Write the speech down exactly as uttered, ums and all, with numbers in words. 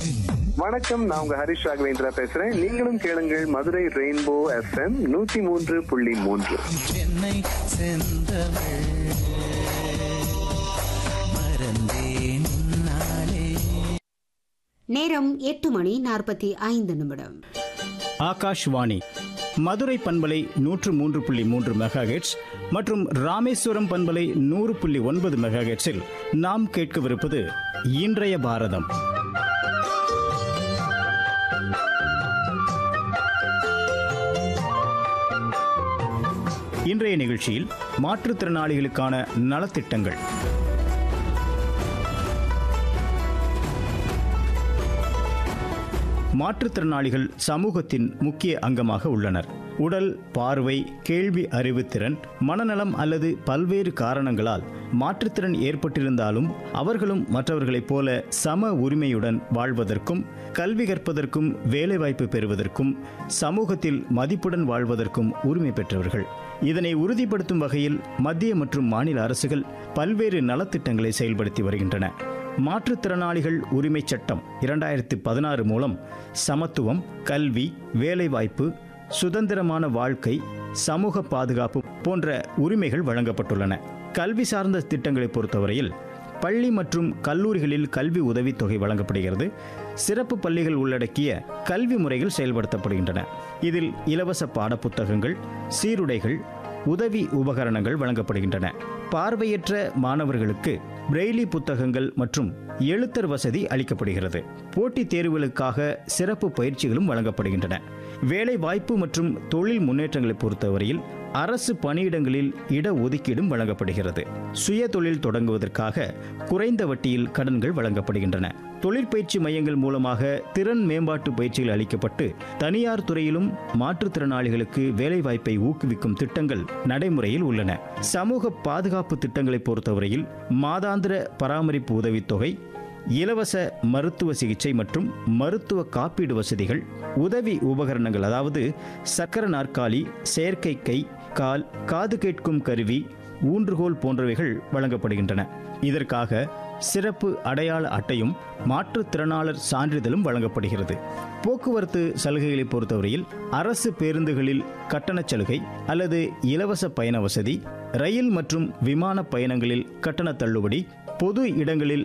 வணக்கம், நான் உங்க ஹரிஷ் ராகவேந்திரா பேசுறேன். நீங்களும் கேளுங்கள் மதுரை ரெயின்போ எஃப்எம் நூத்தி மூன்று புள்ளி மூன்று. சென்னை செந்தமிழ் மறந்தேன் நாளே. நேரம் எட்டு மணி நாற்பத்தி ஐந்து நிமிடம். ஆகாஷ்வாணி மதுரை பண்பலை நூற்று மூன்று புள்ளி மூன்று மெகாஹெட்ஸ் மற்றும் ராமேஸ்வரம் பண்பலை நூறு புள்ளி ஒன்பது மெகாஹெட்ஸில் நாம் கேட்கவிருப்பது இன்றைய பாரதம். இன்றைய நிகழ்ச்சியில் மாற்றுத்திறனாளிகளுக்கான நலத்திட்டங்கள். மாற்றுத்திறனாளிகள் சமூகத்தின் முக்கிய அங்கமாக உள்ளனர். உடல், பார்வை, கேள்வி அறிவு திறன், மனநலம் அல்லது பல்வேறு காரணங்களால் மாற்றுத்திறன் ஏற்பட்டிருந்தாலும் அவர்களும் மற்றவர்களைப் போல சம உரிமையுடன் வாழ்வதற்கும், கல்வி கற்பதற்கும், வேலைவாய்ப்பு பெறுவதற்கும், சமூகத்தில் மதிப்புடன் வாழ்வதற்கும் உரிமை பெற்றவர்கள். இதனை உறுதிப்படுத்தும் வகையில் மத்திய மற்றும் மாநில அரசுகள் பல்வேறு நலத்திட்டங்களை செயல்படுத்தி வருகின்றன. மாற்றுத்திறனாளிகள் உரிமை சட்டம் இரண்டாயிரத்தி பதினாறு மூலம் சமத்துவம், கல்வி, வேலைவாய்ப்பு, சுதந்திரமான வாழ்க்கை, சமூக பாதுகாப்பு போன்ற உரிமைகள் வழங்கப்பட்டுள்ளன. கல்வி சார்ந்த திட்டங்களை பொறுத்தவரையில் பள்ளி மற்றும் கல்லூரிகளில் கல்வி உதவித்தொகை வழங்கப்படுகிறது. சிறப்பு பள்ளிகள் உள்ளடக்கிய கல்வி முறைகள் செயல்படுத்தப்படுகின்றன. இதில் இலவச பாடப்புத்தகங்கள், சீருடைகள், உதவி உபகரணங்கள் வழங்கப்படுகின்றன. பார்வையற்ற மாணவர்களுக்கு பிரெய்லி புத்தகங்கள் மற்றும் எழுத்தர் வசதி அளிக்கப்படுகிறது. போட்டித் தேர்வுகளுக்காக சிறப்பு பயிற்சிகளும் வழங்கப்படுகின்றன. வேலை வாய்ப்பு மற்றும் தொழில் முன்னேற்றங்களை பொறுத்தவரையில் அரசு பணியிடங்களில் இடஒதுக்கீடும் வழங்கப்படுகிறது. சுய தொழில் தொடங்குவதற்காக குறைந்த வட்டியில் கடன்கள் வழங்கப்படுகின்றன. தொழிற்பயிற்சி மையங்கள் மூலமாக திறன் மேம்பாட்டு பயிற்சிகள் அளிக்கப்பட்டு தனியார் துறையிலும் மாற்றுத்திறனாளிகளுக்கு வேலைவாய்ப்பை ஊக்குவிக்கும் திட்டங்கள் நடைமுறையில் உள்ளன. சமூக பாதுகாப்பு திட்டங்களை பொறுத்தவரையில் மாதாந்திர பராமரிப்பு உதவித்தொகை, இலவச மருத்துவ சிகிச்சை மற்றும் மருத்துவ காப்பீடு வசதிகள், உதவி உபகரணங்கள் அதாவது சக்கர நாற்காலி, செயற்கை கை, கால், காது கேட்கும் கருவி, ஊன்றுகோல் போன்றவைகள் வழங்கப்படுகின்றன. இதற்காக சிறப்பு அடையாள அட்டையும் மாற்றுத்திறனாளர் சான்றிதழும் வழங்கப்படுகிறது. போக்குவரத்து சலுகைகளை பொறுத்தவரையில் அரசு பேருந்துகளில் கட்டணச் சலுகை அல்லது இலவச பயண வசதி, ரயில் மற்றும் விமான பயணங்களில் கட்டண தள்ளுபடி, பொது இடங்களில்